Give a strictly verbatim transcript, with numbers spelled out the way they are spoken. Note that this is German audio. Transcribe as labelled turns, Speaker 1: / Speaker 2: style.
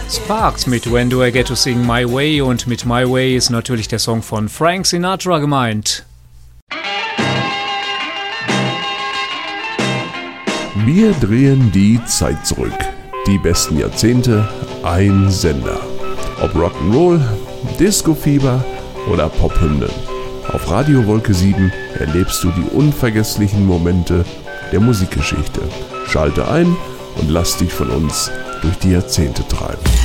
Speaker 1: Sparks mit When Do I Get to Sing My Way, und mit My Way ist natürlich der Song von Frank Sinatra gemeint.
Speaker 2: Wir drehen die Zeit zurück. Die besten Jahrzehnte, ein Sender. Ob Rock'n'Roll, Disco-Fieber oder Pophymnen. Auf Radio Wolke sieben erlebst du die unvergesslichen Momente der Musikgeschichte. Schalte ein und lass dich von uns durch die Jahrzehnte treiben.